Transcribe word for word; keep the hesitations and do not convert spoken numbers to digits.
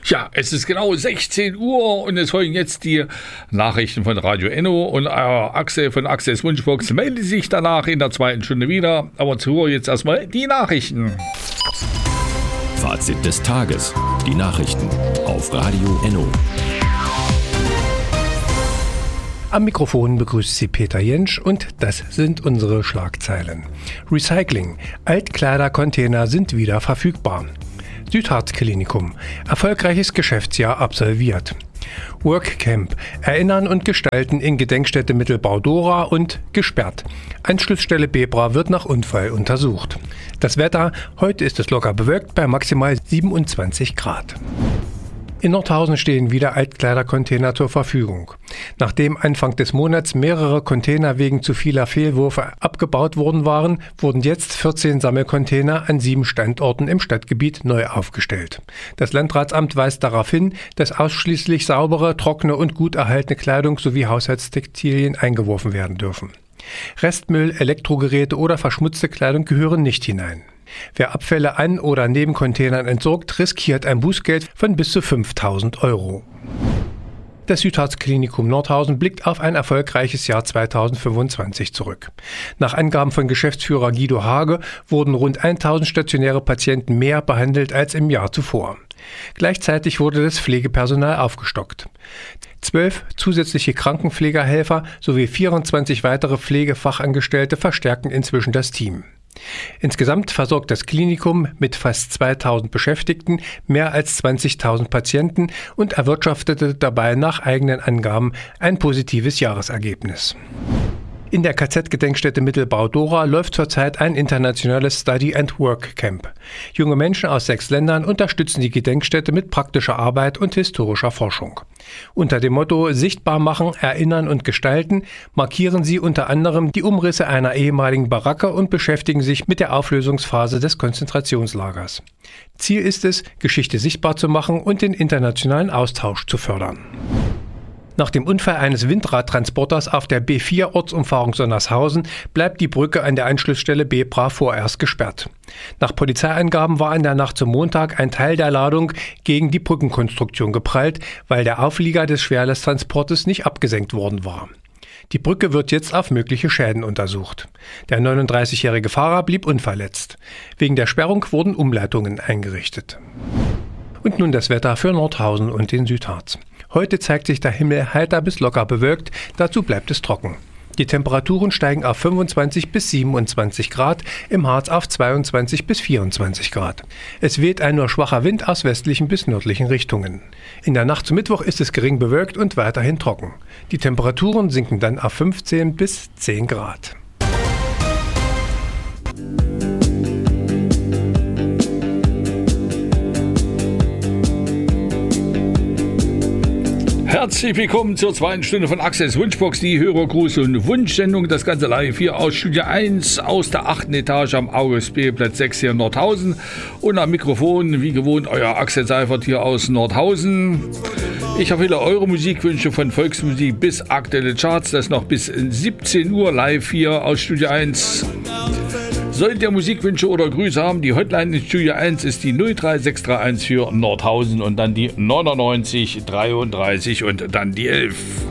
Ja, es ist genau sechzehn Uhr und es folgen jetzt die Nachrichten von Radio Enno und euer Axel von Axels Wunschbox meldet sich danach in der zweiten Stunde wieder. Aber zuvor jetzt erstmal die Nachrichten. Fazit des Tages. Die Nachrichten auf Radio Enno. Am Mikrofon begrüßt Sie Peter Jentsch und das sind unsere Schlagzeilen. Recycling. Altkleidercontainer sind wieder verfügbar. Südharz-Klinikum. Erfolgreiches Geschäftsjahr absolviert. Workcamp. Erinnern und Gestalten in Gedenkstätte Mittelbau-Dora und gesperrt. Anschlussstelle Bebra wird nach Unfall untersucht. Das Wetter. Heute ist es locker bewölkt bei maximal siebenundzwanzig Grad. In Nordhausen stehen wieder Altkleidercontainer zur Verfügung. Nachdem Anfang des Monats mehrere Container wegen zu vieler Fehlwürfe abgebaut worden waren, wurden jetzt vierzehn Sammelcontainer an sieben Standorten im Stadtgebiet neu aufgestellt. Das Landratsamt weist darauf hin, dass ausschließlich saubere, trockene und gut erhaltene Kleidung sowie Haushaltstextilien eingeworfen werden dürfen. Restmüll, Elektrogeräte oder verschmutzte Kleidung gehören nicht hinein. Wer Abfälle an oder neben Containern entsorgt, riskiert ein Bußgeld von bis zu fünftausend Euro. Das Südharz-Klinikum Nordhausen blickt auf ein erfolgreiches Jahr zweitausendfünfundzwanzig zurück. Nach Angaben von Geschäftsführer Guido Hage wurden rund tausend stationäre Patienten mehr behandelt als im Jahr zuvor. Gleichzeitig wurde das Pflegepersonal aufgestockt. Zwölf zusätzliche Krankenpflegerhelfer sowie vierundzwanzig weitere Pflegefachangestellte verstärken inzwischen das Team. Insgesamt versorgt das Klinikum mit fast zweitausend Beschäftigten mehr als zwanzigtausend Patienten und erwirtschaftete dabei nach eigenen Angaben ein positives Jahresergebnis. In der K Z-Gedenkstätte Mittelbau-Dora läuft zurzeit ein internationales Study and Work Camp. Junge Menschen aus sechs Ländern unterstützen die Gedenkstätte mit praktischer Arbeit und historischer Forschung. Unter dem Motto Sichtbar machen, erinnern und gestalten markieren sie unter anderem die Umrisse einer ehemaligen Baracke und beschäftigen sich mit der Auflösungsphase des Konzentrationslagers. Ziel ist es, Geschichte sichtbar zu machen und den internationalen Austausch zu fördern. Nach dem Unfall eines Windradtransporters auf der B vier Ortsumfahrung Sonnershausen bleibt die Brücke an der Anschlussstelle Bebra vorerst gesperrt. Nach Polizeiangaben war in der Nacht zum Montag ein Teil der Ladung gegen die Brückenkonstruktion geprallt, weil der Auflieger des Schwerlasttransportes nicht abgesenkt worden war. Die Brücke wird jetzt auf mögliche Schäden untersucht. Der neununddreißigjährige Fahrer blieb unverletzt. Wegen der Sperrung wurden Umleitungen eingerichtet. Und nun das Wetter für Nordhausen und den Südharz. Heute zeigt sich der Himmel heiter bis locker bewölkt, dazu bleibt es trocken. Die Temperaturen steigen auf fünfundzwanzig bis siebenundzwanzig Grad, im Harz auf zweiundzwanzig bis vierundzwanzig Grad. Es weht ein nur schwacher Wind aus westlichen bis nördlichen Richtungen. In der Nacht zum Mittwoch ist es gering bewölkt und weiterhin trocken. Die Temperaturen sinken dann auf fünfzehn bis zehn Grad. Herzlich willkommen zur zweiten Stunde von Axels Wunschbox, die Hörergruß- und Wunschsendung. Das Ganze live hier aus Studio eins, aus der achten Etage am August-Spielplatz sechs hier in Nordhausen. Und am Mikrofon, wie gewohnt, euer Axel Seifert hier aus Nordhausen. Ich erfülle eure Musikwünsche von Volksmusik bis aktuelle Charts. Das noch bis siebzehn Uhr live hier aus Studio eins. Solltet ihr Musikwünsche oder Grüße haben, die Hotline in Studio eins ist die null drei sechs drei eins für Nordhausen und dann die neunundneunzig dreiunddreißig und dann die elf.